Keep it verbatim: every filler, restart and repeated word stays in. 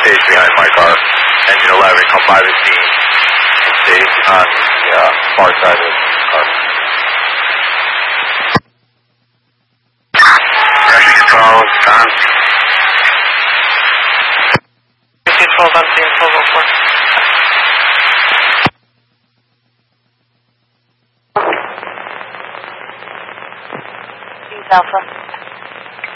stage behind my car. Engine eleven, come by the scene. Stage on the uh, far side of the car. Traffic control, on. twelve on scene, twelve oh four. Alpha.